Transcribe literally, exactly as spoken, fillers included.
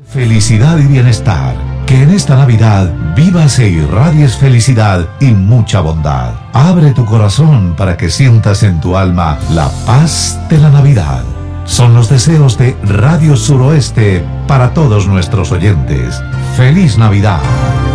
Felicidad y bienestar. Que en esta Navidad vivas e irradies felicidad y mucha bondad. Abre tu corazón para que sientas en tu alma la paz de la Navidad. Son los deseos de Radio Suroeste para todos nuestros oyentes. ¡Feliz Navidad!